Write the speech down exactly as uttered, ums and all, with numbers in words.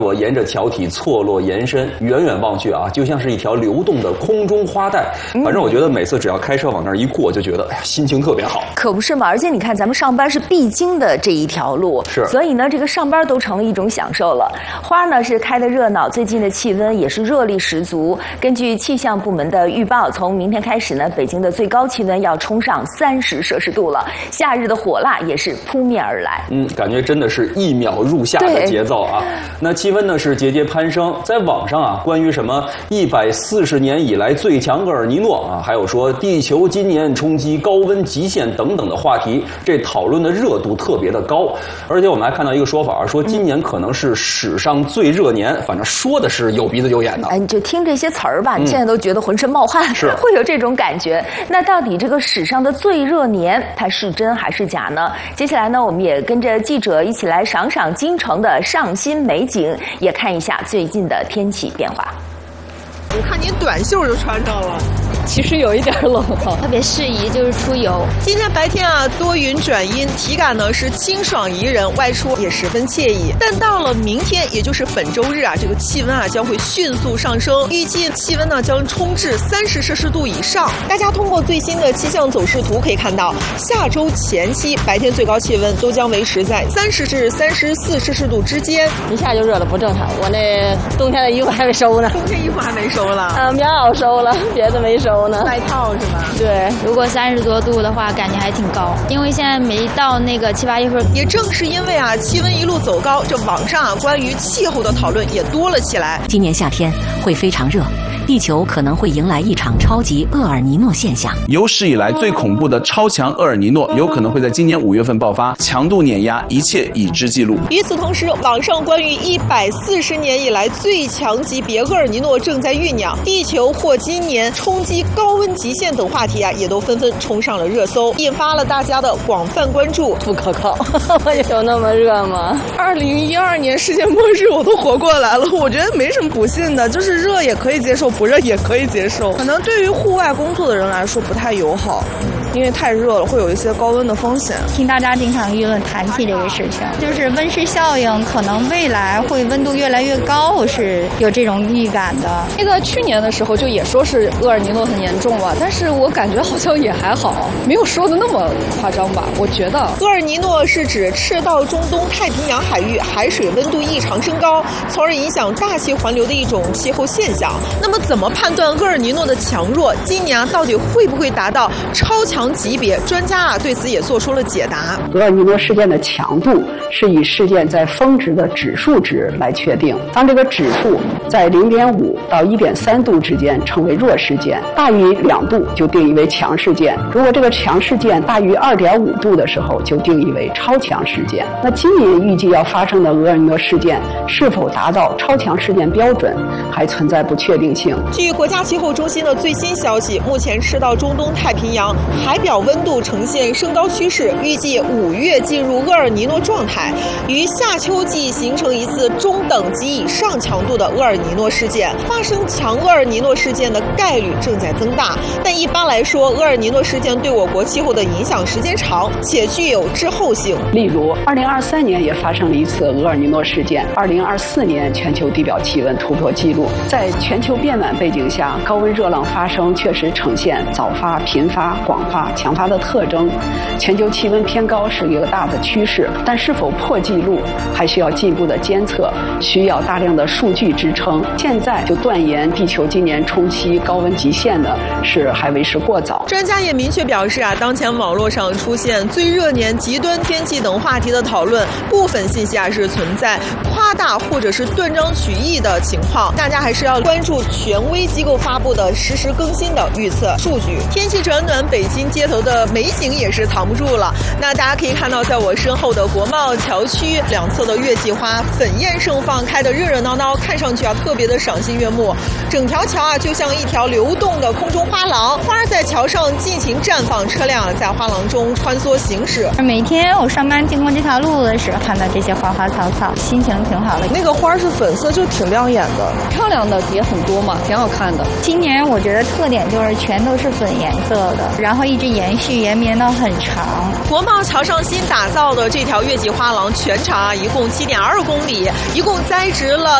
我沿着桥体错落延伸，远远望去啊，就像是一条流动的空中花带。反正我觉得每次只要开车往那儿一过，就觉得哎呀，心情特别好。 可不是嘛！而且你看，咱们上班是必经的这一条路， 是， 所以呢，这个上班都成了一种享受了。花呢是开得热闹，最近的气温也是热力十足。根据气象部门的预报，从明天开始呢，北京的最高气温要冲上三十摄氏度了，夏日的火辣也是扑面而来。 嗯，感觉真的是一秒入夏的节奏啊！那气温呢是节节攀升，在网上啊，关于什么一百四十年以来最强厄尔尼诺啊，还有说地球今年冲击高温极限等等的话题，这讨论的热度特别的高。而且我们还看到一个说法，说今年可能是史上最热年，反正说的是有鼻子有眼的。 哎，你就听这些词儿吧，你现在都觉得浑身冒汗， 是会有这种感觉。那到底这个史上的最热年，它是真还是假呢？接下来呢，我们也跟着记者一起来赏赏京城的上新美景，也看一下最近的天气变化。 我看您短袖就穿上了。 其实有一点冷哈， 特别适宜就是出游。 今天白天啊，多云转阴，体感呢是清爽宜人，外出也十分惬意。但到了明天，也就是本周日啊，这个气温啊将会迅速上升，预计气温呢将冲至三十摄氏度以上。大家通过最新的气象走势图可以看到，下周前期白天最高气温都将维持在三十至三十四摄氏度之间。 一下就热了，不正常。我那冬天的衣服还没收呢， 冬天衣服还没收了， 啊，棉袄收了，别的没收。 外套是吧？ 对， 如果三十多度的话，感觉还挺高，因为现在没到那个七八月份。 也正是因为啊，气温一路走高，这网上啊关于气候的讨论也多了起来。 今年夏天会非常热，地球可能会迎来一场超级厄尔尼诺现象。 有史以来最恐怖的超强厄尔尼诺有可能会在今年五月份爆发，强度碾压一切已知记录。 与此同时，网上关于一百四十年以来最强级别厄尔尼诺正在酝酿，地球或今年冲击高温极限等话题啊，也都纷纷冲上了热搜，引发了大家的广泛关注。 不可靠，有那么热吗？ 二零一二年世界末日我都活过来了，我觉得没什么不信的，就是热也可以接受，不热也可以接受。可能对于户外工作的人来说不太友好，因为太热了，会有一些高温的风险。 听大家经常议论谈起这个事情，就是温室效应，可能未来会温度越来越高，是有这种预感的。 那个去年的时候就也说是厄尔尼诺很严重吧，但是我感觉好像也还好，没有说的那么夸张吧。我觉得厄尔尼诺是指赤道中东太平洋海域海水温度异常升高，从而影响大气环流的一种气候现象。那么怎么判断厄尔尼诺的强弱？今年啊到底会不会达到超强级别？专家啊对此也做出了解答。 厄尔尼诺事件的强度是以事件在峰值的指数值来确定，当这个指数在零点五到一点三度之间称为弱事件，大于两度就定义为强事件。如果这个强事件大于二点五度的时候，就定义为超强事件。那今年预计要发生的厄尔尼诺事件是否达到超强事件标准，还存在不确定性。 据国家气候中心的最新消息，目前赤道中东太平洋海表温度呈现升高趋势，预计五月进入厄尔尼诺状态，于夏秋季形成一次中等及以上强度的厄尔尼诺事件。发生强厄尔尼诺事件的概率正在增大，但一般来说，厄尔尼诺事件对我国气候的影响时间长，且具有滞后性。 例如，二零二三年也发生了一次厄尔尼诺事件，二零二四年全球地表气温突破纪录。在全球变暖背景下，高温热浪发生确实呈现早发、频发、广发、强发的特征。全球气温偏高是一个大的趋势，但是否破纪录还需要进一步的监测，需要大量的数据支撑。现在就断言地球今年冲击高温极限的是还为时过早。 专家也明确表示啊，当前网络上出现最热年、极端天气等话题的讨论，部分信息啊是存在夸大或者是断章取义的情况，大家还是要关注权威机构发布的实时更新的预测数据。天气转暖，北京街头的美景也是藏不住了。那大家可以看到，在我身后的国贸桥区两侧的月季花粉艳盛放，开得热热闹闹，看上去啊特别的赏心悦目。整条桥啊就像一条流动的空中花廊，花在桥上尽情绽放，车辆在花廊中穿梭行驶。 每天我上班经过这条路的时候，看到这些花花草草，心情挺好的。 那个花是粉色，就挺亮眼的， 漂亮的也很多嘛，挺好看的。 今年我觉得特点就是全都是粉颜色的，然后一直延续延绵到很长。 国贸桥上新打造的这条月季花廊全长啊，一共七点二公里，一共栽植了